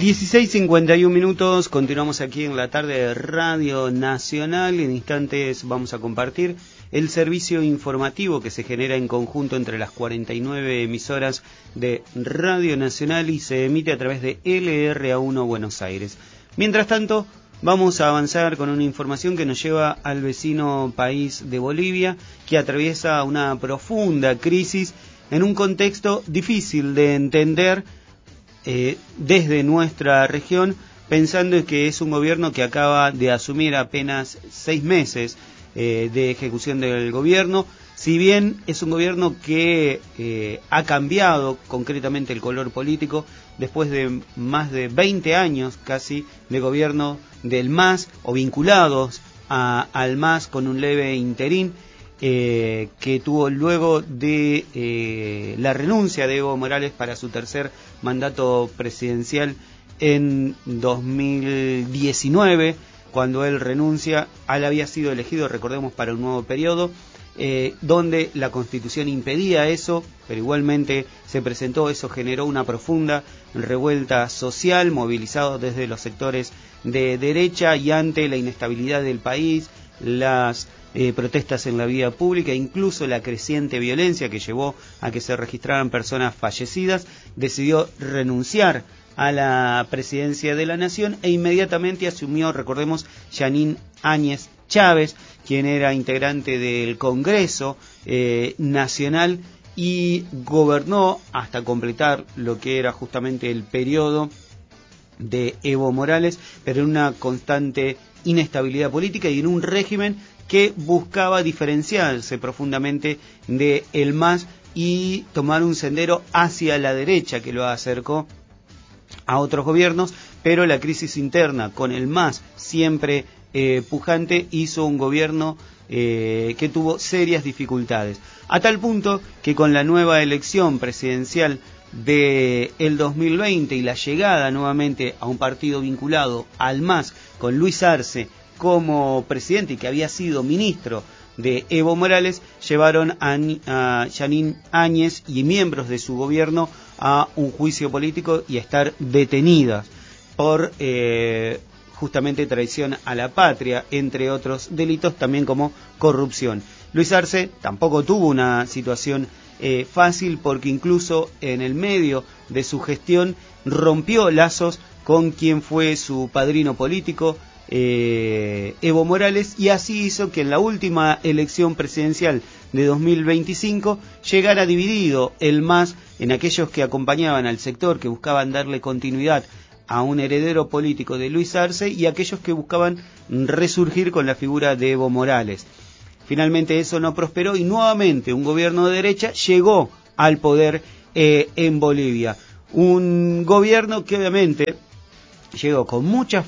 16:51, continuamos aquí en la tarde de Radio Nacional. En instantes vamos a compartir el servicio informativo que se genera en conjunto entre las 49 emisoras de Radio Nacional y se emite a través de LRA1 Buenos Aires. Mientras tanto, vamos a avanzar con una información que nos lleva al vecino país de Bolivia, que atraviesa una profunda crisis en un contexto difícil de entender desde nuestra región, pensando en que es un gobierno que acaba de asumir apenas 6 meses de ejecución del gobierno. Si bien es un gobierno que ha cambiado concretamente el color político después de más de 20 años casi de gobierno del MAS o vinculados al MAS con un leve interín, que tuvo luego de la renuncia de Evo Morales para su tercer mandato presidencial en 2019, cuando él renuncia. Él había sido elegido, recordemos, para un nuevo periodo, donde la Constitución impedía eso, pero igualmente se presentó. Eso generó una profunda revuelta social, movilizado desde los sectores de derecha y ante la inestabilidad del país, las protestas en la vía pública, incluso la creciente violencia que llevó a que se registraran personas fallecidas. Decidió renunciar a la presidencia de la nación e inmediatamente asumió, recordemos, Jeanine Áñez Chávez, quien era integrante del Congreso Nacional y gobernó hasta completar lo que era justamente el periodo de Evo Morales, pero en una constante inestabilidad política y en un régimen que buscaba diferenciarse profundamente de el MAS y tomar un sendero hacia la derecha que lo acercó a otros gobiernos, pero la crisis interna con el MAS siempre pujante hizo un gobierno que tuvo serias dificultades, a tal punto que con la nueva elección presidencial de el 2020 y la llegada nuevamente a un partido vinculado al MAS con Luis Arce como presidente y que había sido ministro de Evo Morales, llevaron a Jeanine Áñez y miembros de su gobierno a un juicio político y a estar detenidas por justamente traición a la patria, entre otros delitos, también como corrupción. Luis Arce tampoco tuvo una situación fácil, porque incluso en el medio de su gestión rompió lazos con quien fue su padrino político, Evo Morales, y así hizo que en la última elección presidencial de 2025 llegara dividido el MAS en aquellos que acompañaban al sector que buscaban darle continuidad a un heredero político de Luis Arce y aquellos que buscaban resurgir con la figura de Evo Morales. Finalmente eso no prosperó y nuevamente un gobierno de derecha llegó al poder en Bolivia. Un gobierno que obviamente llegó con muchas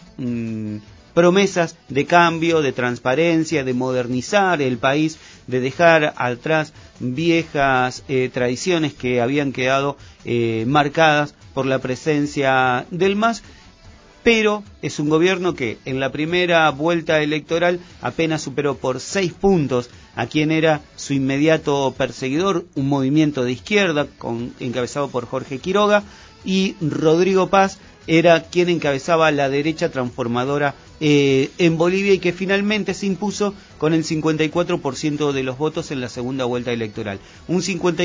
promesas de cambio, de transparencia, de modernizar el país, de dejar atrás viejas tradiciones que habían quedado marcadas por la presencia del MAS, pero es un gobierno que en la primera vuelta electoral apenas superó por 6 puntos a quien era su inmediato perseguidor, un movimiento de izquierda encabezado por Jorge Quiroga, y Rodrigo Paz era quien encabezaba la derecha transformadora en Bolivia, y que finalmente se impuso con el 54% de los votos en la segunda vuelta electoral. Un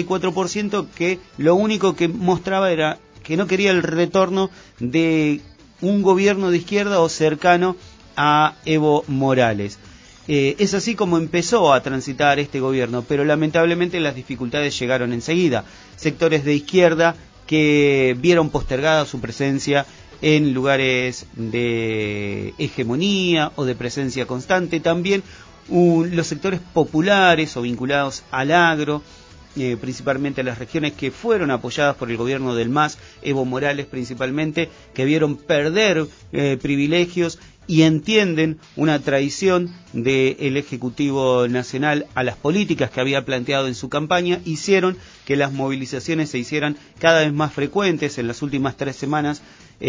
54% que lo único que mostraba era que no quería el retorno de un gobierno de izquierda o cercano a Evo Morales. Es así como empezó a transitar este gobierno, pero lamentablemente las dificultades llegaron enseguida. Sectores de izquierda que vieron postergada su presencia en lugares de hegemonía o de presencia constante. También los sectores populares o vinculados al agro, principalmente las regiones que fueron apoyadas por el gobierno del MAS, Evo Morales principalmente, que vieron perder privilegios y entienden una traición del Ejecutivo Nacional a las políticas que había planteado en su campaña, hicieron que las movilizaciones se hicieran cada vez más frecuentes. En las últimas 3 semanas,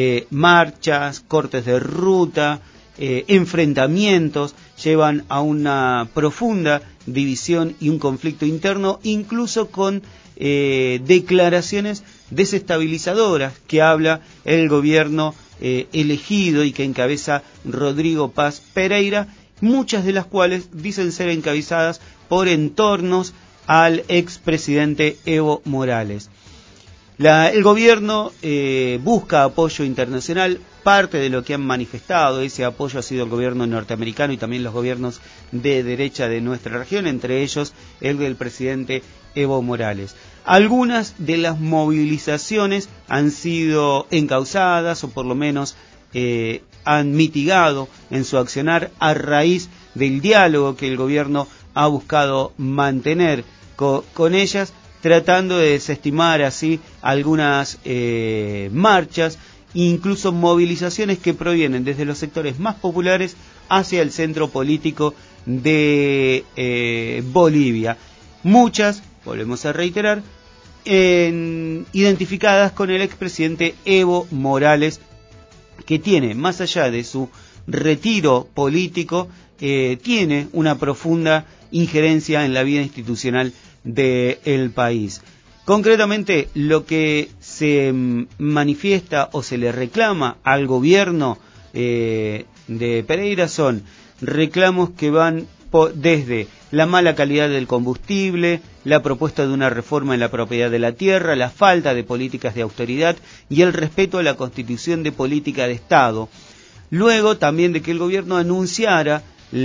marchas, cortes de ruta, enfrentamientos llevan a una profunda división y un conflicto interno, incluso con declaraciones desestabilizadoras que habla el gobierno elegido y que encabeza Rodrigo Paz Pereira, muchas de las cuales dicen ser encabezadas por entornos al expresidente Evo Morales. El gobierno busca apoyo internacional. Parte de lo que han manifestado ese apoyo ha sido el gobierno norteamericano y también los gobiernos de derecha de nuestra región, entre ellos el del presidente Evo Morales. Algunas de las movilizaciones han sido encausadas o por lo menos han mitigado en su accionar a raíz del diálogo que el gobierno ha buscado mantener con ellas, tratando de desestimar así algunas marchas, incluso movilizaciones que provienen desde los sectores más populares hacia el centro político de Bolivia. Muchas, volvemos a reiterar, identificadas con el expresidente Evo Morales, que tiene, más allá de su retiro político, tiene una profunda injerencia en la vida institucional del país. Concretamente, lo que se manifiesta o se le reclama al gobierno de Pereira son reclamos que van desde la mala calidad del combustible, la propuesta de una reforma en la propiedad de la tierra, la falta de políticas de autoridad y el respeto a la Constitución de política de Estado. Luego también de que el gobierno anunciara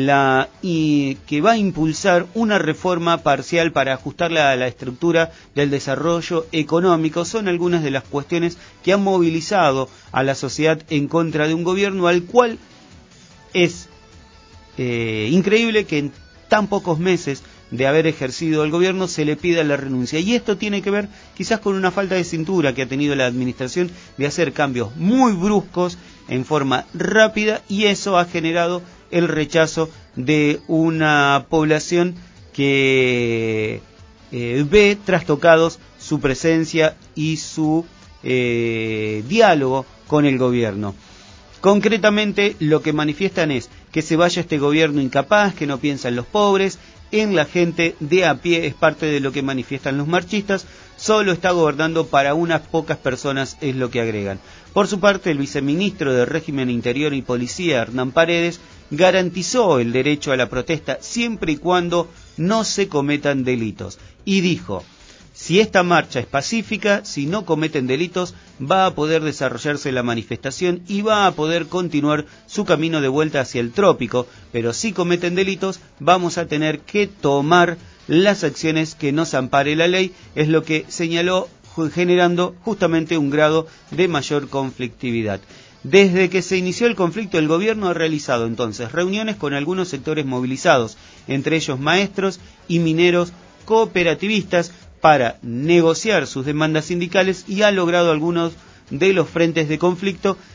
que va a impulsar una reforma parcial para ajustarla a la estructura del desarrollo económico. Son algunas de las cuestiones que han movilizado a la sociedad en contra de un gobierno al cual es increíble que en tan pocos meses de haber ejercido el gobierno se le pida la renuncia. Y esto tiene que ver quizás con una falta de cintura que ha tenido la administración de hacer cambios muy bruscos en forma rápida, y eso ha generado el rechazo de una población que ve trastocados su presencia y su diálogo con el gobierno. Concretamente, lo que manifiestan es que se vaya este gobierno incapaz, que no piensa en los pobres, en la gente de a pie. Es parte de lo que manifiestan los marchistas. Solo está gobernando para unas pocas personas, es lo que agregan. Por su parte, el viceministro de Régimen Interior y Policía, Hernán Paredes, garantizó el derecho a la protesta siempre y cuando no se cometan delitos. Y dijo: si esta marcha es pacífica, si no cometen delitos, va a poder desarrollarse la manifestación y va a poder continuar su camino de vuelta hacia el trópico, pero si cometen delitos, vamos a tener que tomar las acciones que nos ampare la ley, es lo que señaló, generando justamente un grado de mayor conflictividad. Desde que se inició el conflicto, el gobierno ha realizado entonces reuniones con algunos sectores movilizados, entre ellos maestros y mineros cooperativistas, para negociar sus demandas sindicales, y ha logrado algunos de los frentes de conflicto